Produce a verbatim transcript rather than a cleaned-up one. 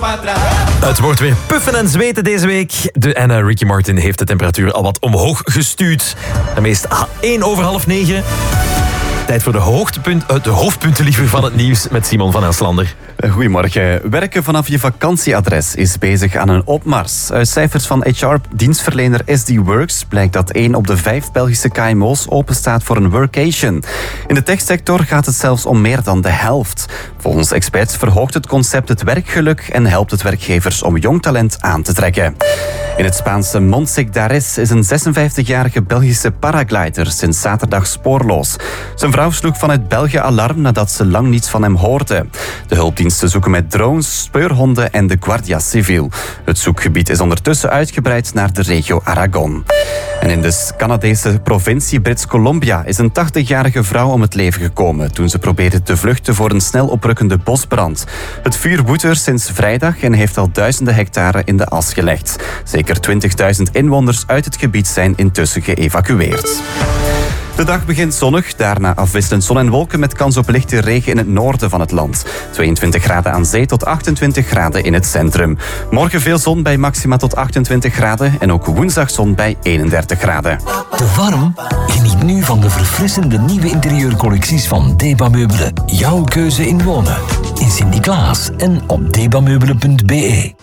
Het wordt weer puffen en zweten deze week. De en uh, Ricky Martin heeft de temperatuur al wat omhoog gestuurd. En meest één over half negen. Tijd voor de, hoogtepunt, uh, de hoofdpunten liever van het nieuws met Simon van Elslander. Goedemorgen. Werken vanaf je vakantieadres is bezig aan een opmars. Uit cijfers van H R-dienstverlener S D Works blijkt dat één op de vijf Belgische K M O's openstaat voor een workation. In de techsector gaat het zelfs om meer dan de helft. Volgens experts verhoogt het concept het werkgeluk en helpt het werkgevers om jong talent aan te trekken. In het Spaanse Montsec d'Ares is een zesenvijftigjarige Belgische paraglider sinds zaterdag spoorloos. Zijn vrouw sloeg vanuit België alarm nadat ze lang niets van hem hoorde. De hulpdiensten zoeken met drones, speurhonden en de Guardia Civil. Het zoekgebied is ondertussen uitgebreid naar de regio Aragon. En in de Canadese provincie Brits-Columbia is een tachtigjarige vrouw om het leven gekomen toen ze probeerde te vluchten voor een snel oprukkende bosbrand. Het vuur woedt er sinds vrijdag en heeft al duizenden hectare in de as gelegd. Zeker twintigduizend inwoners uit het gebied zijn intussen geëvacueerd. De dag begint zonnig, daarna afwisselend zon en wolken met kans op lichte regen in het noorden van het land. tweeëntwintig graden aan zee tot achtentwintig graden in het centrum. Morgen veel zon bij maxima tot achtentwintig graden en ook woensdag zon bij eenendertig graden. Te warm? Geniet nu van de verfrissende nieuwe interieurcollecties van Deba Meubelen. Jouw keuze in wonen. In Sint-Niklaas en op debameubelen punt be.